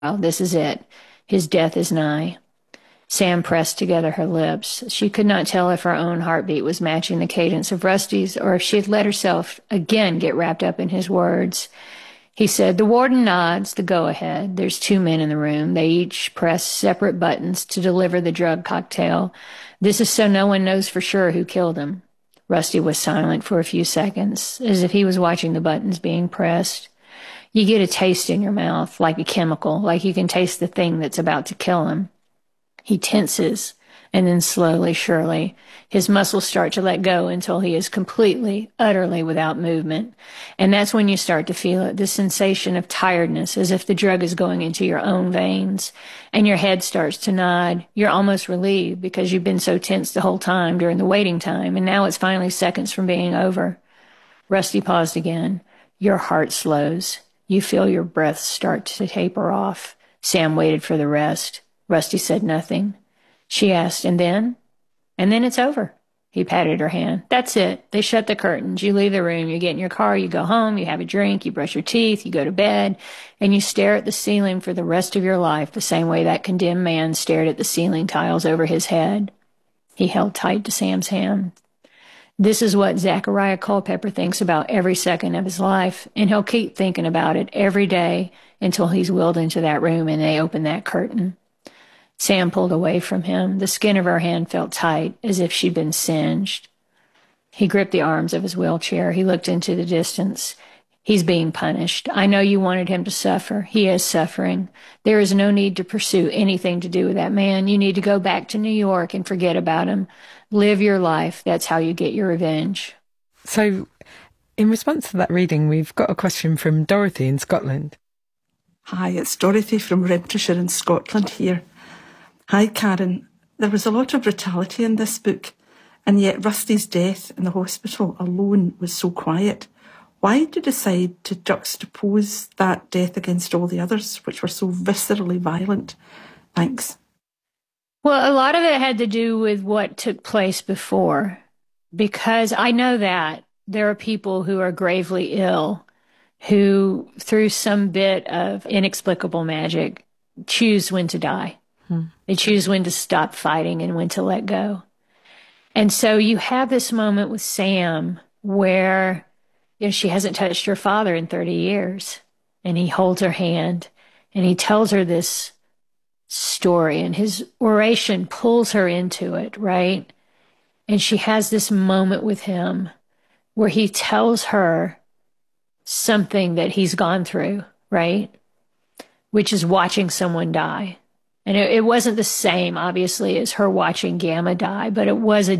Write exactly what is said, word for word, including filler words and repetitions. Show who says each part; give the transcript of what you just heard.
Speaker 1: This is it. His death is nigh. Sam pressed together her lips. She could not tell if her own heartbeat was matching the cadence of Rusty's or if she had let herself again get wrapped up in his words. He said, "The warden nods the go-ahead. There's two men in the room. They each press separate buttons to deliver the drug cocktail. This is so no one knows for sure who killed him." Rusty was silent for a few seconds, as if he was watching the buttons being pressed. You get a taste in your mouth, like a chemical, like you can taste the thing that's about to kill him. He tenses, and then slowly, surely, his muscles start to let go until he is completely, utterly without movement. And that's when you start to feel it, the sensation of tiredness, as if the drug is going into your own veins. And your head starts to nod. You're almost relieved because you've been so tense the whole time during the waiting time, and now it's finally seconds from being over. Rusty paused again. Your heart slows. You feel your breath start to taper off. Sam waited for the rest. Rusty said nothing. She asked, "And then?" "And then it's over." He patted her hand. "That's it. They shut the curtains. You leave the room. You get in your car. You go home. You have a drink. You brush your teeth. You go to bed. And you stare at the ceiling for the rest of your life the same way that condemned man stared at the ceiling tiles over his head." He held tight to Sam's hand. "This is what Zachariah Culpepper thinks about every second of his life, and he'll keep thinking about it every day until he's wheeled into that room and they open that curtain." Sam pulled away from him. The skin of her hand felt tight, as if she'd been singed. He gripped the arms of his wheelchair. He looked into the distance. "He's being punished. I know you wanted him to suffer. He is suffering. There is no need to pursue anything to do with that man. You need to go back to New York and forget about him. Live your life. That's how you get your revenge."
Speaker 2: So, in response to that reading, we've got a question from Dorothy in Scotland.
Speaker 3: Hi, it's Dorothy from Renfrewshire in Scotland here. Hi, Karen. There was a lot of brutality in this book, and yet Rusty's death in the hospital alone was so quiet. Why did you decide to juxtapose that death against all the others, which were so viscerally violent? Thanks.
Speaker 1: Well, a lot of it had to do with what took place before, because I know that there are people who are gravely ill who, through some bit of inexplicable magic, choose when to die. Hmm. They choose when to stop fighting and when to let go. And so you have this moment with Sam where, you know, she hasn't touched her father in thirty years, and he holds her hand and he tells her this story, and his oration pulls her into it, right? And she has this moment with him where he tells her something that he's gone through, right? Which is watching someone die. And it, it wasn't the same, obviously, as her watching Gamma die, but it was a